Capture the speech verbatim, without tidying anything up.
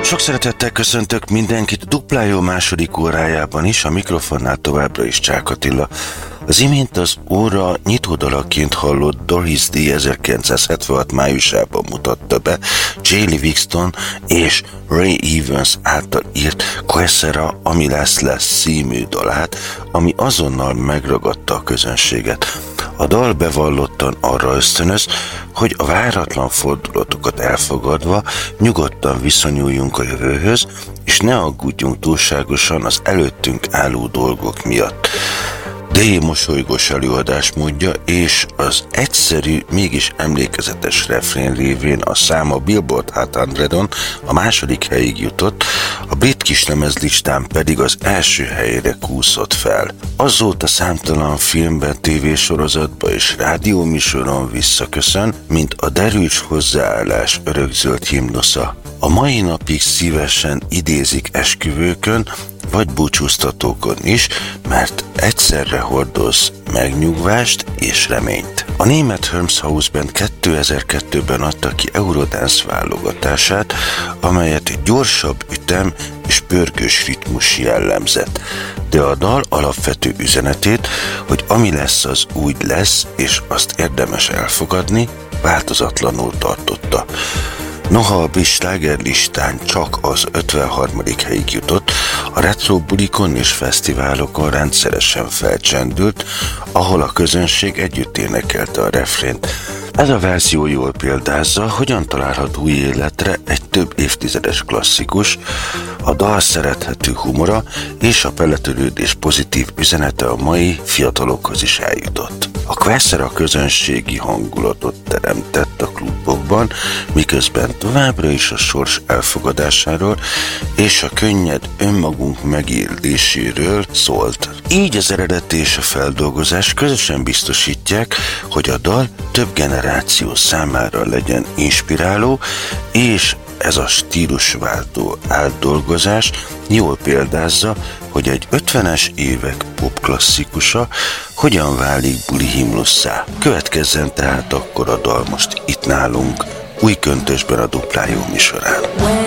Sok szeretettel köszöntök mindenkit a Dupla Jó második órájában is, a mikrofonnál továbbra is Csák Attila. Az imént az óra nyitódalaként hallott Doris Day ezerkilencszázhetvenhat májusában mutatta be Jay Livingston és Ray Evans által írt Quessera, ami lesz lesz című dalát, ami azonnal megragadta a közönséget. A dal bevallottan arra ösztönöz, hogy a váratlan fordulatokat elfogadva nyugodtan viszonyuljunk a jövőhöz, és ne aggódjunk túlságosan az előttünk álló dolgok miatt. Day mosolygós előadásmódja és az egyszerű, mégis emlékezetes refrén révén a száma Billboard hatszázon a második helyig jutott, a brit kislemezlistán pedig az első helyre kúszott fel. Azóta számtalan filmben, tévésorozatban és rádióműsoron visszaköszön, mint a derűs hozzáállás örökzöld himnusza. A mai napig szívesen idézik esküvőkön, vagy búcsúztatókon is, mert egyszerre hordoz megnyugvást és reményt. A német Herms House Band kétezer-kettőben adta ki Eurodance válogatását, amelyet gyorsabb ütem és pörgős ritmus jellemzett, de a dal alapvető üzenetét, hogy ami lesz, az úgy lesz, és azt érdemes elfogadni, változatlanul tartotta. Noha a brit slágerlistán csak az ötvenharmadik helyig jutott, a retro bulikon és fesztiválokon rendszeresen felcsendült, ahol a közönség együtt énekelte a refrént. Ez a verzió jól példázza, hogyan találhat új életre egy több évtizedes klasszikus, a dal szerethető humora és a beletörődés pozitív üzenete a mai fiatalokhoz is eljutott. A Quessera közönségi hangulatot teremtett a klubokban, miközben továbbra is a sors elfogadásáról és a könnyed önmagunk megéléséről szólt. Így az eredet és a feldolgozás közösen biztosítják, hogy a dal több generáció számára legyen inspiráló, és ez a stílusváltó átdolgozás jól példázza, hogy egy ötvenes évek popklasszikusa hogyan válik buli himnusszá. Következzen tehát akkor a dal most itt nálunk, új köntösben a Dupla Jó műsorán.